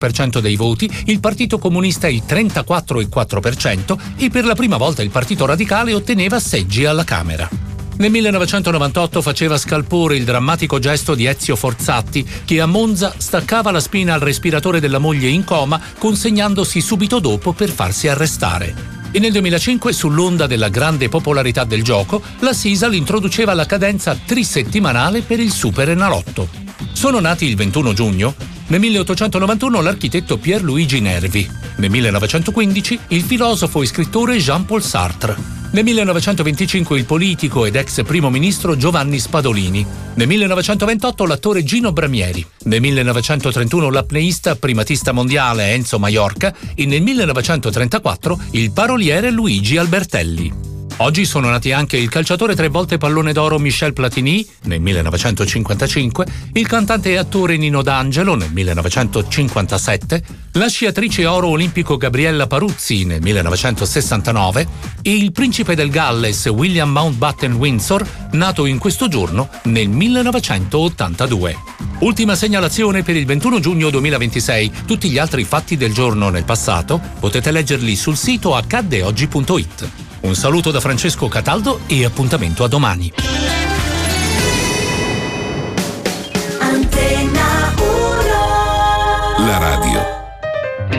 33% dei voti, il Partito Comunista il 34,4% e per la prima volta il Partito Radicale otteneva seggi alla Camera. Nel 1998 faceva scalpore il drammatico gesto di Ezio Forzatti, che a Monza staccava la spina al respiratore della moglie in coma, consegnandosi subito dopo per farsi arrestare. E nel 2005, sull'onda della grande popolarità del gioco, la Sisal introduceva la cadenza trisettimanale per il Super Enalotto. Sono nati il 21 giugno. Nel 1891 l'architetto Pierluigi Nervi. Nel 1915 il filosofo e scrittore Jean-Paul Sartre. Nel 1925 il politico ed ex primo ministro Giovanni Spadolini. Nel 1928 l'attore Gino Bramieri. Nel 1931 l'apneista primatista mondiale Enzo Maiorca e nel 1934 il paroliere Luigi Albertelli. Oggi sono nati anche il calciatore 3 volte pallone d'oro Michel Platini nel 1955, il cantante e attore Nino D'Angelo nel 1957, la sciatrice oro olimpico Gabriella Paruzzi nel 1969 e il principe del Galles William Mountbatten Windsor, nato in questo giorno nel 1982. Ultima segnalazione per il 21 giugno 2026. Tutti gli altri fatti del giorno nel passato potete leggerli sul sito accaddeoggi.it. Un saluto da Francesco Cataldo e appuntamento a domani. Antenna 1. La radio